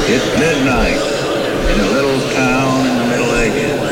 It's midnight in a little town in the Middle Ages.